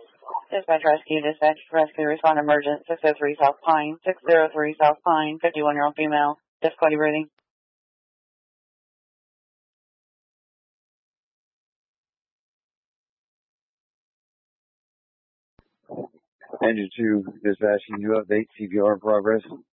Dispatch rescue respond emergent 603 South Pine, 603 South Pine, 51-year-old female, difficulty breathing. Engine 2, dispatching, you update CPR in progress.